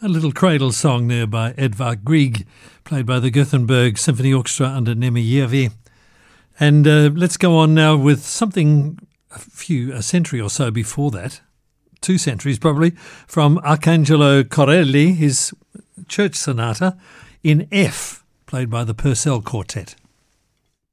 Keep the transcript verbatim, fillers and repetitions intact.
A little cradle song there by Edvard Grieg, played by the Gothenburg Symphony Orchestra under Nemi Järvi. And uh, let's go on now with something a few, a century or so before that, two centuries probably, from Arcangelo Corelli, his church sonata in F, played by the Purcell Quartet.